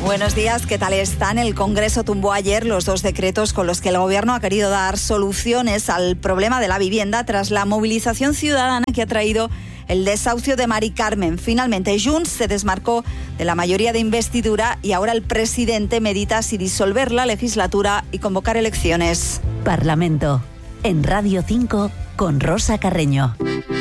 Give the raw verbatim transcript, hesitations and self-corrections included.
Buenos días, ¿qué tal están? El Congreso tumbó ayer los dos decretos con los que el Gobierno ha querido dar soluciones al problema de la vivienda tras la movilización ciudadana que ha traído el desahucio de Mari Carmen. Finalmente, Junts se desmarcó de la mayoría de investidura y ahora el presidente medita si disolver la legislatura y convocar elecciones. Parlamento, en Radio cinco, con Rosa Carreño.